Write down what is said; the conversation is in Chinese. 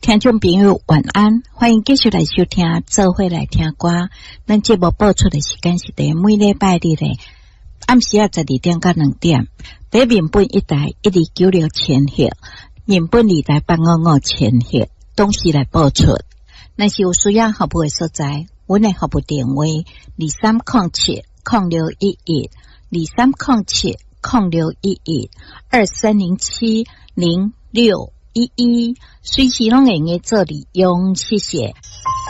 听众朋友晚安，欢迎继续来收听做伙来听歌。咱节目播出的时间是在每礼拜日的暗时12点到2点，在面本一台1296千赫，面本2台855千赫，同时来播出。若是有需要服务的所在，阮的服务电话23070611 23070611 23070611，随时拢会用做利用，谢谢。